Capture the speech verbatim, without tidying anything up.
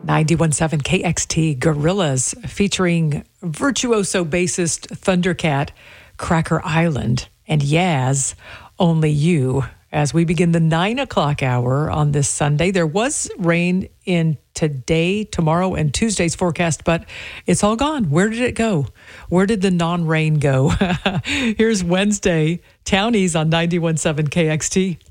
ninety-one point seven K X T, Gorillaz, featuring virtuoso bassist Thundercat, Cracker Island, and Yaz, Only You. As we begin the nine o'clock hour on this Sunday, there was rain in today, tomorrow, and Tuesday's forecast, but it's all gone. Where did it go? Where did the non-rain go? Here's Wednesday, Townies on ninety-one point seven K X T.